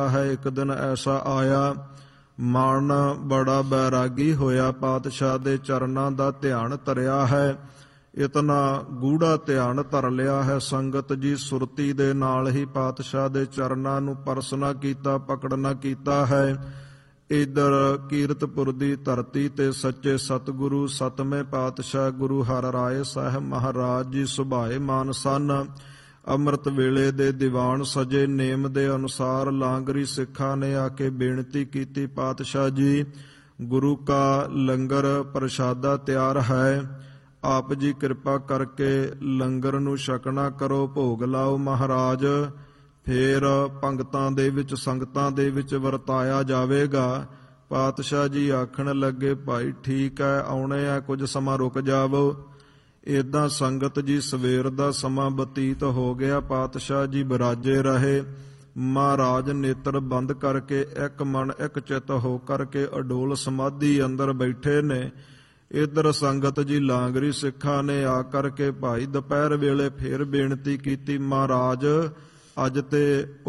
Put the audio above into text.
ਹੈ। ਇੱਕ ਦਿਨ ਐਸਾ ਆਇਆ, ਮਨ ਬੜਾ ਬੈਰਾਗੀ ਹੋਇਆ, ਪਾਤਸ਼ਾਹ ਦੇ ਚਰਨਾਂ ਦਾ ਧਿਆਨ ਧਰਿਆ ਹੈ। ਇਤਨਾ ਗੂੜਾ ਧਿਆਨ ਧਰ ਲਿਆ ਹੈ ਸੰਗਤ ਜੀ, ਸੁਰਤੀ ਦੇ ਨਾਲ ਹੀ ਪਾਤਸ਼ਾਹ ਦੇ ਚਰਨਾਂ ਨੂੰ ਪਰਸਨਾ ਕੀਤਾ, ਪਕੜਨਾ ਕੀਤਾ ਹੈ। ਇਧਰ ਕੀਰਤਪੁਰ ਦੀ ਧਰਤੀ ਤੇ ਸੱਚੇ ਸਤਿਗੁਰੂ ਸਤਵੇਂ ਪਾਤਸ਼ਾਹ ਗੁਰੂ ਹਰਿਰਾਏ ਸਾਹਿਬ ਮਹਾਰਾਜ ਜੀ ਸੁਭਾਏਮਾਨ ਸਨ। ਅੰਮ੍ਰਿਤ ਵੇਲੇ ਦੇ ਦੀਵਾਨ ਸਜੇ, ਨੇਮ ਦੇ ਅਨੁਸਾਰ ਲਾਂਗਰੀ ਸਿੱਖਾਂ ਨੇ ਆ ਕੇ ਬੇਨਤੀ ਕੀਤੀ, ਪਾਤਸ਼ਾਹ ਜੀ ਗੁਰੂ ਕਾ ਲੰਗਰ ਪ੍ਰਸ਼ਾਦਾ ਤਿਆਰ ਹੈ, ਆਪ ਜੀ ਕਿਰਪਾ ਕਰਕੇ ਲੰਗਰ ਨੂੰ ਛਕਣਾ ਕਰੋ, ਭੋਗ ਲਾਓ ਮਹਾਰਾਜ, ਫੇਰ ਪੰਗਤਾਂ ਦੇ ਵਿੱਚ ਸੰਗਤਾਂ ਦੇ ਵਿੱਚ ਵਰਤਾਇਆ ਜਾਵੇਗਾ। ਪਾਤਸ਼ਾਹ ਜੀ ਆਖਣ ਲੱਗੇ, ਭਾਈ ਠੀਕ ਹੈ, ਆਉਣੇ ਆ, ਕੁਝ ਸਮਾਂ ਰੁਕ ਜਾਵੋ। ਏਦਾਂ ਸੰਗਤ ਜੀ ਸਵੇਰ ਦਾ ਸਮਾਂ ਬਤੀਤ ਹੋ ਗਿਆ, ਪਾਤਸ਼ਾਹ ਜੀ ਬਿਰਾਜੇ ਰਹੇ। ਮਹਾਰਾਜ ਨੇਤਰ ਬੰਦ ਕਰਕੇ ਇੱਕ ਮਨ ਇੱਕ ਚਿੱਤ ਹੋ ਕਰਕੇ ਅਡੋਲ ਸਮਾਧੀ ਅੰਦਰ ਬੈਠੇ ਨੇ। ਇੱਧਰ ਸੰਗਤ ਜੀ ਲਾਂਗਰੀ ਸਿੱਖਾਂ ਨੇ ਆ ਕਰਕੇ ਭਾਈ ਦੁਪਹਿਰ ਵੇਲੇ ਫੇਰ ਬੇਨਤੀ ਕੀਤੀ, ਮਹਾਰਾਜ ਅੱਜ ਤੇ